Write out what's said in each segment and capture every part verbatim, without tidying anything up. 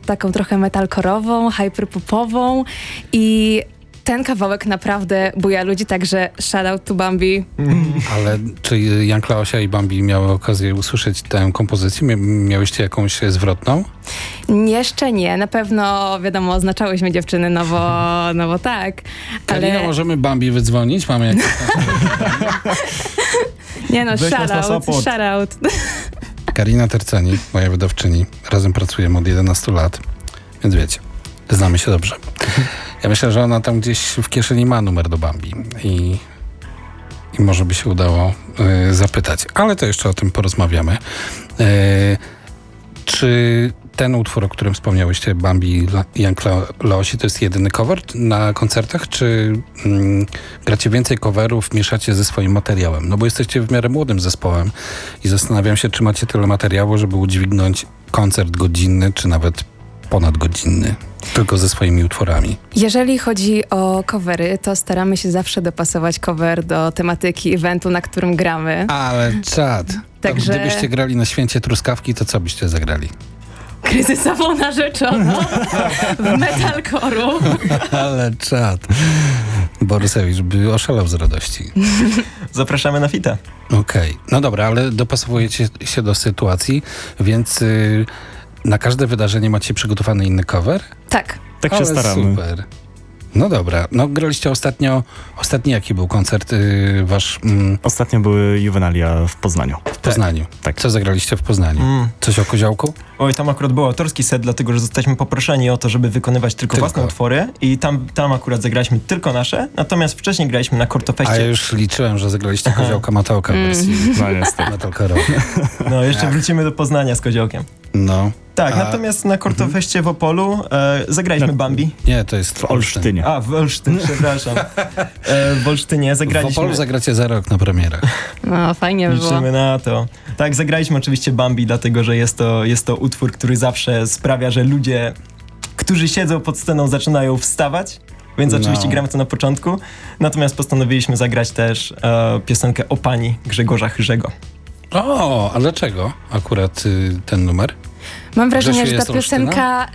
taką trochę metalkorową, hyperpopową i ten kawałek naprawdę buja ludzi, także shout out to Bambi. Mm. Ale czy Jan Klaosia i Bambi miały okazję usłyszeć tę kompozycję? Mia- miałyście jakąś zwrotną? Jeszcze nie, na pewno wiadomo, oznaczałyśmy dziewczyny, no bo, no bo tak. Karina, Ale... możemy Bambi wydzwonić? Mamy jakieś... Nie no, Weź nas shout na out, support. shout out. Karina Terceni, moja wydawczyni. Razem pracujemy od jedenastu lat, więc wiecie, znamy się dobrze. Ja myślę, że ona tam gdzieś w kieszeni ma numer do Bambi i, i może by się udało y, zapytać. Ale to jeszcze o tym porozmawiamy. Y, czy ten utwór, o którym wspomniałyście, Bambi i Jan Klaosi, to jest jedyny cover na koncertach, czy mm, gracie więcej coverów, mieszacie ze swoim materiałem? No bo jesteście w miarę młodym zespołem i zastanawiam się, czy macie tyle materiału, żeby udźwignąć koncert godzinny, czy nawet ponadgodzinny, tylko ze swoimi utworami. Jeżeli chodzi o covery, to staramy się zawsze dopasować cover do tematyki eventu, na którym gramy. Ale czad. Także- To gdybyście grali na Święcie Truskawki, to co byście zagrali? Kryzysową narzeczoną w metalcore'u. Ale czad. Borysewicz by oszalał z radości. Zapraszamy na fita. Okej. No dobra, ale dopasowujecie się do sytuacji, więc y, na każde wydarzenie macie przygotowany inny cover? Tak. Tak się Ale staramy. super. No dobra. No graliście ostatnio, ostatni jaki był koncert y, wasz mm, Ostatnio były Juvenalia w Poznaniu. w Poznaniu? tak. Co zagraliście w Poznaniu? Mm. Coś o Koziołku? Oj, tam akurat był autorski set, dlatego że zostaliśmy poproszeni o to, żeby wykonywać tylko, Tylko. własne utwory i tam, tam akurat zagraliśmy tylko nasze, natomiast wcześniej graliśmy na A Kortofeście. ja już liczyłem, że zagraliście Koziołka Matołka w wersji No niestety. metalcore'owej. No, jeszcze wrócimy do Poznania z Koziołkiem. No. Tak, A- natomiast na Kortofeście w Opolu e, zagraliśmy Na- Bambi. Nie, to jest W Olsztynie. A, w Olsztyn, przepraszam. E, w Olsztynie W zagraliśmy... Opolu zagracie za rok na premierach. No, fajnie by było. Liczymy na to. Tak, zagraliśmy oczywiście Bambi, dlatego że jest to, jest to utwór, który zawsze sprawia, że ludzie, którzy siedzą pod sceną, zaczynają wstawać, więc No. oczywiście gramy to na początku. Natomiast postanowiliśmy zagrać też e, piosenkę o pani Grzegorza Chyrzego. O, a dlaczego akurat y, ten numer? Mam wrażenie, Grzesiu że jest ta piosenka...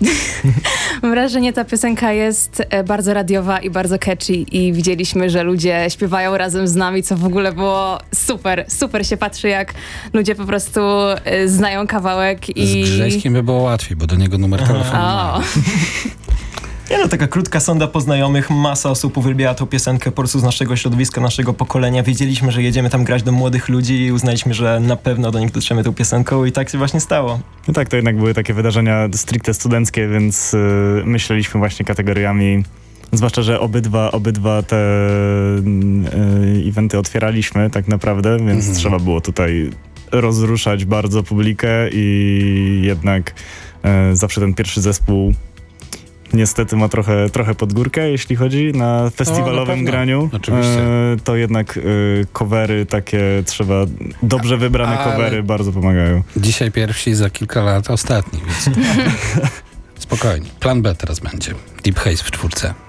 Mam wrażenie, że ta piosenka jest e, bardzo radiowa i bardzo catchy i widzieliśmy, że ludzie śpiewają razem z nami, co w ogóle było super. Super się patrzy, jak ludzie po prostu e, znają kawałek i... Z Grześkiem by było łatwiej, bo do niego numer telefonu O, ma. Nie no, taka krótka sonda po znajomych, masa osób uwielbiała tą piosenkę po prostu z naszego środowiska, naszego pokolenia. Wiedzieliśmy, że jedziemy tam grać do młodych ludzi i uznaliśmy, że na pewno do nich dotrzemy tą piosenką i tak się właśnie stało. No tak, to jednak były takie wydarzenia stricte studenckie, więc y, myśleliśmy właśnie kategoriami, zwłaszcza, że obydwa, obydwa te y, eventy otwieraliśmy tak naprawdę, więc Mhm. trzeba było tutaj rozruszać bardzo publikę i jednak y, zawsze ten pierwszy zespół niestety ma trochę, trochę pod górkę, jeśli chodzi na festiwalowym pewno. graniu. Oczywiście. E, to jednak y, covery takie trzeba, dobrze wybrane Ale- covery bardzo pomagają. Dzisiaj pierwsi, za kilka lat ostatni, więc spokojnie. Plan B teraz będzie. Deep Haze w czwórce.